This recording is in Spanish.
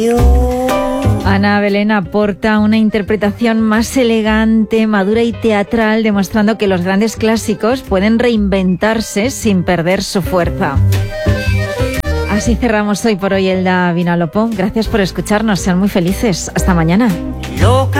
Ana Belén aporta una interpretación más elegante, madura y teatral, demostrando que los grandes clásicos pueden reinventarse sin perder su fuerza. Así cerramos hoy por hoy el Da Vinalopó. Gracias por escucharnos, sean muy felices. Hasta mañana.